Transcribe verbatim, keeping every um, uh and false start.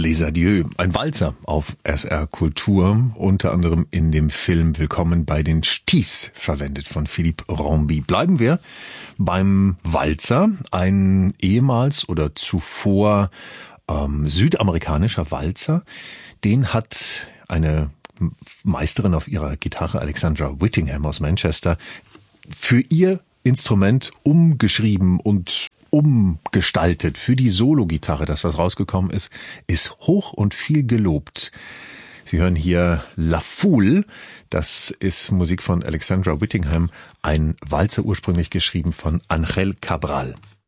Les Adieux, ein Walzer auf S R Kultur, unter anderem in dem Film Willkommen bei den Ch'tis verwendet von Philippe Rombi. Bleiben wir beim Walzer, ein ehemals oder zuvor ähm, südamerikanischer Walzer, den hat eine Meisterin auf ihrer Gitarre, Alexandra Whittingham aus Manchester, für ihr Instrument umgeschrieben und umgestaltet. Für die Solo-Gitarre, das was rausgekommen ist, ist hoch und viel gelobt. Sie hören hier La Foule, das ist Musik von Alexandra Whittingham, ein Walzer ursprünglich geschrieben von Ángel Cabral.